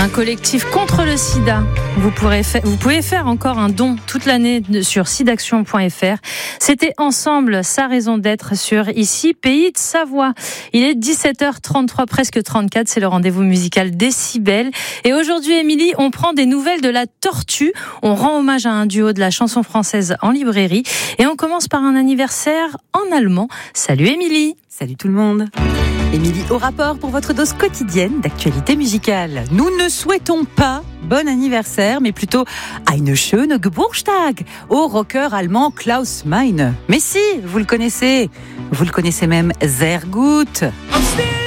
Un collectif contre le sida. Vous pouvez faire encore un don toute l'année sur sidaction.fr. C'était ensemble sa raison d'être sur Ici, Pays de Savoie. Il est 17h33, presque 34. C'est le rendez-vous musical Décibel. Et aujourd'hui, Émilie, on prend des nouvelles de la Tortue. On rend hommage à un duo de la chanson française en librairie. Et on commence par un anniversaire en allemand. Salut Émilie. Salut tout le monde. Émilie au rapport pour votre dose quotidienne d'actualité musicale. Nous ne souhaitons pas bon anniversaire, mais plutôt eine schöne Geburtstag au rocker allemand Klaus Meine. Mais si, vous le connaissez même sehr gut.